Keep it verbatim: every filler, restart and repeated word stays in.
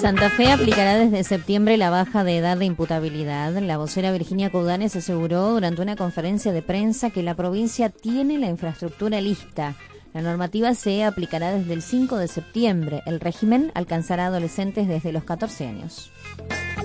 Santa Fe aplicará desde septiembre la baja de edad de imputabilidad. La vocera Virginia Coudanes aseguró durante una conferencia de prensa que la provincia tiene la infraestructura lista. La normativa se aplicará desde el cinco de septiembre. El régimen alcanzará a adolescentes desde los catorce años.